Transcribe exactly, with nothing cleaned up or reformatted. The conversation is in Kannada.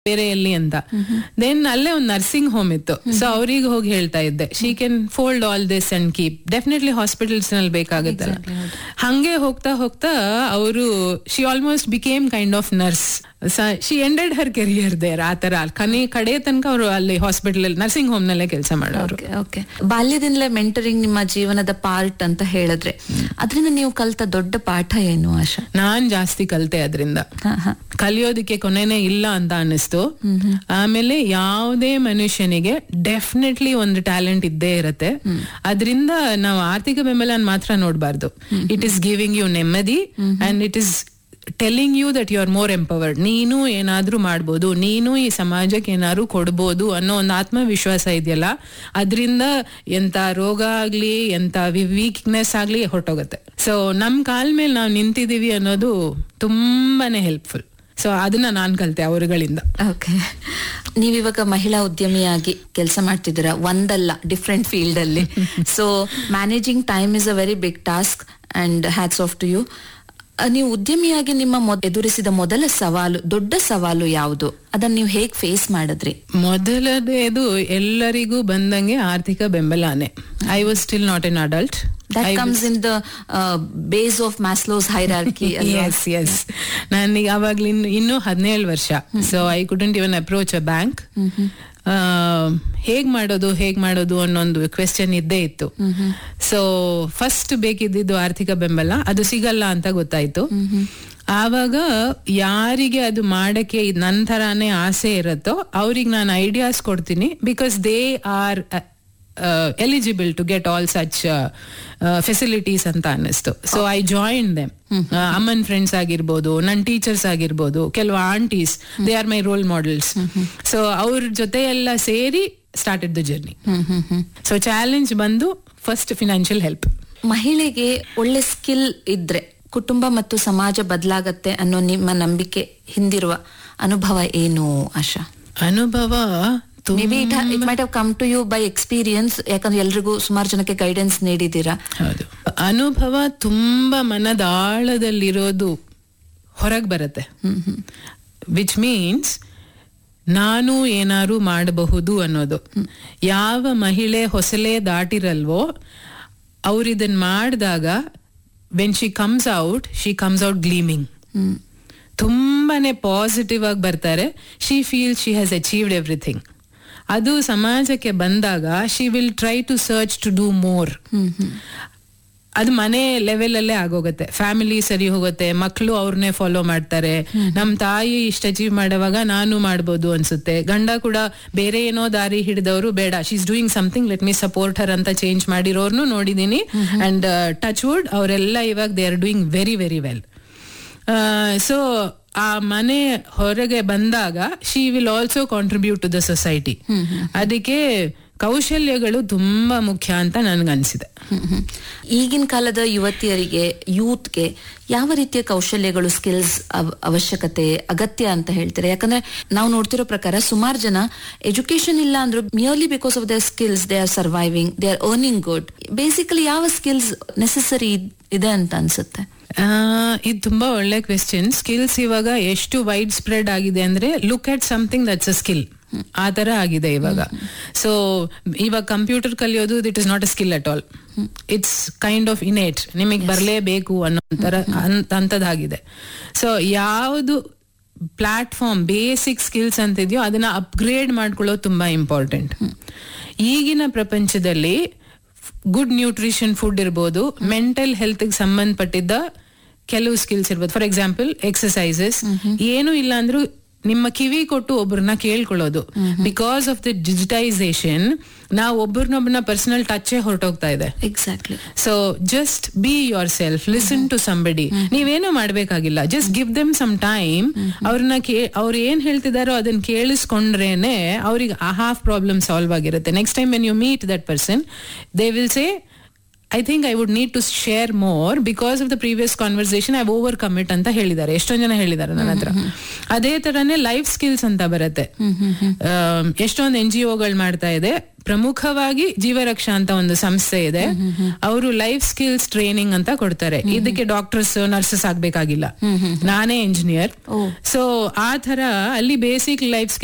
ಬೇರೆ ಎಲ್ಲಿ ಅಂತ. ದೆನ್ ಅಲ್ಲೇ ಒಂದು ನರ್ಸಿಂಗ್ ಹೋಮ್ ಇತ್ತು. ಸೊ ಅವ್ರಿಗೆ ಹೋಗಿ ಹೇಳ್ತಾ ಇದ್ದೆ, she can fold all this and keep. Definitely hospitals ನಲ್ಲಿ ಬೇಕಾಗುತ್ತಲ್ಲ. ಹಂಗೆ ಹೋಗ್ತಾ ಹೋಗ್ತಾ ಅವರು she almost became kind of nurse. She ended Har career there. ಆ ತರ ಕನೆ ಕಡೆ ತನಕ ಅವರು ಅಲ್ಲಿ ಹಾಸ್ಪಿಟಲ್ ನರ್ಸಿಂಗ್ ಹೋಮ್ ನಲ್ಲೇ ಕೆಲಸ ಮಾಡೋರು. ಓಕೆ, ಬಾಲ್ಯದಿಂದಲೇ ಮೆಂಟರಿಂಗ್ ನಿಮ್ಮ ಜೀವನದ ಪಾರ್ಟ್ ಅಂತ ಹೇಳಿದ್ರೆ, ಅದರಿಂದ ನೀವು ಕಲ್ತ ದೊಡ್ಡ ಪಾಠ ಏನು ಆಶಾ? ನಾನ್ ಜಾಸ್ತಿ ಕಲ್ತೆ ಅದರಿಂದ. ಕಲಿಯೋದಕ್ಕೆ ಕೊನೆನೇ ಇಲ್ಲ ಅಂತ ಅನ್ನಿಸ್ತು. ಆಮೇಲೆ ಯಾವುದೇ ಮನುಷ್ಯನಿಗೆ ಡೆಫಿನೆಟ್ಲಿ ಒಂದು ಟ್ಯಾಲೆಂಟ್ ಇದ್ದೇ ಇರತ್ತೆ. ಅದರಿಂದ ನಾವು ಆರ್ಥಿಕ ಬೆಂಬಲ ಮಾತ್ರ ನೋಡಬಾರ್ದು. ಇಟ್ ಈಸ್ ಗಿವಿಂಗ್ ಯು ನೆಮ್ಮದಿ and it is telling you that you are more empowered. ನೀನು ಏನಾದ್ರೂ ಮಾಡ್ಬೋದು, ನೀನು ಈ ಸಮಾಜಕ್ಕೆ ಏನಾದ್ರು ಕೊಡ್ಬೋದು ಅನ್ನೋ ಒಂದು ಆತ್ಮವಿಶ್ವಾಸ ಇದೆಯಲ್ಲ, ಅದರಿಂದ ಎಂತ ರೋಗ ಆಗ್ಲಿ ಎಂತ ವೀಕ್ನೆಸ್ ಆಗ್ಲಿ ಹೊರಟೋಗತ್ತೆ. ಸೊ ನಮ್ ಕಾಲ್ ಮೇಲೆ ನಾವು ನಿಂತಿದೀವಿ ಅನ್ನೋದು ತುಂಬಾನೇ ಹೆಲ್ಪ್ಫುಲ್. ಸೊ ಅದನ್ನ ನಾನ್ ಕಲ್ತೆ ಅವರುಗಳಿಂದ. ಓಕೆ, ನೀವಿವಾಗ ಮಹಿಳಾ ಉದ್ಯಮಿಯಾಗಿ ಕೆಲಸ ಮಾಡ್ತಿದ್ದೀರಾ, ಒಂದಲ್ಲ ಡಿಫ್ರೆಂಟ್ ಫೀಲ್ಡ್ ಅಲ್ಲಿ. So managing time is a very big task and hats off to you. ನೀವು ಉದ್ಯಮಿಯಾಗಿ ನಿಮ್ಮ ಎದುರಿಸಿದ ಮೊದಲ ಸವಾಲು, ದೊಡ್ಡ ಸವಾಲು ಯಾವುದು? ಅದನ್ನ ನೀವು ಹೇಗೆ ಫೇಸ್ ಮಾಡಿದ್ರಿ? ಮೊದಲನೇದು ಎಲ್ಲರಿಗೂ ಬಂದಂಗೆ ಆರ್ಥಿಕ ಬೆಂಬಲನೇ. I was still not an adult. That I comes was... in the uh, base of Maslow's hierarchy. yes, yes. ನನಗೆ ಅವಾಗ್ಲಿ ಇನ್ನೂ ಹದಿನೇಳು ವರ್ಷ. So I couldn't even approach a bank. ಹೇಗ್ ಮಾಡೋದು ಹೇಗ್ ಮಾಡೋದು ಅನ್ನೊಂದು ಕ್ವೆಶ್ಚನ್ ಇದ್ದೇ ಇತ್ತು. ಸೊ ಫಸ್ಟ್ ಬೇಕಿದ್ದು ಆರ್ಥಿಕ ಬೆಂಬಲ, ಅದು ಸಿಗಲ್ಲ ಅಂತ ಗೊತ್ತಾಯ್ತು. ಆವಾಗ ಯಾರಿಗೆ ಅದು ಮಾಡಕ್ಕೆ ನನ್ನ ತರಾನೇ ಆಸೆ ಇರತ್ತೋ ಅವ್ರಿಗೆ ನಾನು ಐಡಿಯಾಸ್ ಕೊಡ್ತೀನಿ. Because they are eligible to get all such facilities ಅಂತ ಅನ್ನಿಸ್ತು. So I join them. ಅಮ್ಮನ್ ಫ್ರೆಂಡ್ಸ್ ಆಗಿರ್ಬೋದು, ನನ್ನ ಟೀಚರ್ಸ್ ಆಗಿರ್ಬೋದು, ಕೆಲವು aunties, they are my role models. So ಅವ್ರ ಜೊತೆ ಎಲ್ಲ ಸೇರಿ started the journey. So challenge ಬಂದು ಫಸ್ಟ್ ಫಿನಾನ್ಷಿಯಲ್ ಹೆಲ್ಪ್. ಮಹಿಳೆಗೆ ಒಳ್ಳೆ ಸ್ಕಿಲ್ ಇದ್ರೆ ಕುಟುಂಬ ಮತ್ತು ಸಮಾಜ ಬದಲಾಗತ್ತೆ ಅನ್ನೋ ನಿಮ್ಮ ನಂಬಿಕೆ ಹಿಂದಿರುವ ಅನುಭವ ಏನು ಆಶಾ? ಅನುಭವ Maybe it, ha- it might have come to you by experience. ಯಾಕಂದ್ರೆ ಎಲ್ರಿಗೂ ಸುಮಾರು ಜನಕ್ಕೆ ಗೈಡೆನ್ಸ್ ನೀಡಿದ್ದೀರಾ. ಹೌದು, ಅನುಭವ ತುಂಬಾ ಮನದಾಳದಲ್ಲಿರೋದು ಹೊರಗೆ ಬರುತ್ತೆ. ವಿಚ್ ಮೀನ್ಸ್ ನಾನು ಏನಾರು ಮಾಡಬಹುದು ಅನ್ನೋದು. ಯಾವ ಮಹಿಳೆ ಹೊಸಲೇ ದಾಟಿರಲ್ವೋ ಅವ್ರಿದನ್ ಮಾಡಿದಾಗ when she comes out she comes out ಗ್ಲೀಮಿಂಗ್. ತುಂಬಾನೇ ಪಾಸಿಟಿವ್ ಆಗಿ ಬರ್ತಾರೆ. She feel she has achieved everything. ಅದು ಸಮಾಜಕ್ಕೆ ಬಂದಾಗ she will try to search to do more. ಅದು ಮನೆ ಲೆವೆಲ್ ಅಲ್ಲೇ ಆಗೋಗುತ್ತೆ, ಫ್ಯಾಮಿಲಿ ಸರಿ ಹೋಗುತ್ತೆ, ಮಕ್ಕಳು ಅವ್ರನ್ನೇ ಫಾಲೋ ಮಾಡ್ತಾರೆ. ನಮ್ ತಾಯಿ ಇಷ್ಟ ಅಚೀವ್ ಮಾಡುವಾಗ ನಾನು ಮಾಡ್ಬೋದು ಅನ್ಸುತ್ತೆ. ಗಂಡ ಕೂಡ ಬೇರೆ ಏನೋ ದಾರಿ ಹಿಡಿದವರು, ಬೇಡ she is doing something, let me support ಹರ್ ಅಂತ ಚೇಂಜ್ ಮಾಡಿರೋರ್ನು ನೋಡಿದೀನಿ. ಅಂಡ್ ಟಚ್ ವುಡ್ ಅವರೆಲ್ಲ ಇವಾಗ they are doing very very well. So ಆ ಮನೆ ಹೊರಗೆ ಬಂದಾಗ she will also contribute to the society. ಅದಕ್ಕೆ ಕೌಶಲ್ಯಗಳು ತುಂಬಾ ಮುಖ್ಯ ಅಂತ ನನ್ಗನ್ಸಿದೆ. ಈಗಿನ ಕಾಲದ ಯುವತಿಯರಿಗೆ, ಯೂತ್ಗೆ ಯಾವ ರೀತಿಯ ಕೌಶಲ್ಯಗಳು, ಸ್ಕಿಲ್ಸ್ ಅವಶ್ಯಕತೆ, ಅಗತ್ಯ ಅಂತ ಹೇಳ್ತಾರೆ? ಯಾಕಂದ್ರೆ ನಾವು ನೋಡ್ತಿರೋ ಪ್ರಕಾರ ಸುಮಾರು ಜನ ಎಜುಕೇಶನ್ ಇಲ್ಲ ಅಂದ್ರೂ merely because of their skills they are surviving, they are earning good. Basically ಯಾವ ಸ್ಕಿಲ್ಸ್ ನೆಸೆಸರಿ ಇದೆ ಅಂತ ಅನ್ಸುತ್ತೆ? ಇದು ತುಂಬಾ ಒಳ್ಳೆ ಕ್ವೆಶ್ಚನ್. ಸ್ಕಿಲ್ಸ್ ಇವಾಗ ಎಷ್ಟು ವೈಡ್ ಸ್ಪ್ರೆಡ್ ಆಗಿದೆ ಅಂದ್ರೆ, look at something that's a skill, ಆ ತರ ಆಗಿದೆ ಇವಾಗ. ಸೊ ಇವಾಗ ಕಂಪ್ಯೂಟರ್ ಕಲಿಯೋದು it is not a skill at all. It's kind of innate, ನಿಮಗೆ ಬರಲೇಬೇಕು ಅನ್ನೋ ತರ ಅಂತದಾಗಿದೆ. ಸೊ ಯಾವುದು ಪ್ಲಾಟ್ಫಾರ್ಮ್ ಬೇಸಿಕ್ ಸ್ಕಿಲ್ಸ್ ಅಂತಿದ್ಯೋ ಅದನ್ನ ಅಪ್ಗ್ರೇಡ್ ಮಾಡ್ಕೊಳ್ಳೋದು ತುಂಬಾ ಇಂಪಾರ್ಟೆಂಟ್. ಈಗಿನ ಪ್ರಪಂಚದಲ್ಲಿ ಗುಡ್ ನ್ಯೂಟ್ರಿಷನ್ ಫುಡ್ ಇರ್ಬೋದು, ಮೆಂಟಲ್ ಹೆಲ್ತ್ ಗೆ ಸಂಬಂಧಪಟ್ಟಿದ್ದ ಕೆಲವು ಸ್ಕಿಲ್ಸ್ ಇರ್ಬೋದು. For example exercises. ಏನು ಇಲ್ಲ ಅಂದ್ರೂ ನಿಮ್ಮ ಕಿವಿ ಕೊಟ್ಟು ಒಬ್ಬರನ್ನ ಕೇಳ್ಕೊಳ್ಳೋದು. ಬಿಕಾಸ್ ಆಫ್ ದ ಡಿಜಿಟೈಸೇಷನ್ ನಾವು ಒಬ್ಬರನ್ನೊಬ್ಬನ ಪರ್ಸನಲ್ ಟಚ್ ಹೊರಟೋಗ್ತಾ ಇದೆ. Exactly. So just be your self, listen to somebody. ನೀವೇನು ಮಾಡ್ಬೇಕಾಗಿಲ್ಲ, just give them some time. ಅವ್ರನ್ನ ಅವ್ರು ಏನ್ ಹೇಳ್ತಿದಾರೋ ಅದನ್ನ ಕೇಳಿಸ್ಕೊಂಡ್ರೇನೆ ಅವ್ರಿಗೆ ಆ ಹಾಫ್ ಪ್ರಾಬ್ಲಮ್ ಸಾಲ್ವ್ ಆಗಿರುತ್ತೆ. Next time when you meet that person they will say I think I would need to share more because of the previous conversation I over commit ಅಂತ ಹೇಳಿದ್ದಾರೆ, ಎಷ್ಟೊಂದು ಜನ ಹೇಳಿದ್ದಾರೆ ನನ್ನ ಹತ್ರ. ಅದೇ ತರನೇ ಲೈಫ್ ಸ್ಕಿಲ್ಸ್ ಅಂತ ಬರುತ್ತೆ, ಎಷ್ಟೊಂದು ಎನ್ ಜಿ ಒಗಳು ಮಾಡ್ತಾ ಇದೆ. ಪ್ರಮುಖವಾಗಿ ಜೀವರಕ್ಷಾ ಅಂತ ಒಂದು ಸಂಸ್ಥೆ ಇದೆ, ಅವರು ಲೈಫ್ ಸ್ಕಿಲ್ಸ್ ಟ್ರೈನಿಂಗ್ ಅಂತ ಕೊಡ್ತಾರೆ. ಇದಕ್ಕೆ ಡಾಕ್ಟರ್ಸ್ ನರ್ಸಸ್ ಆಗ್ಬೇಕಾಗಿಲ್ಲ, ನಾನೇ ಇಂಜಿನಿಯರ್. ಸೊ ಆ ತರ ಅಲ್ಲಿ ಬೇಸಿಕ್ ಲೈಫ್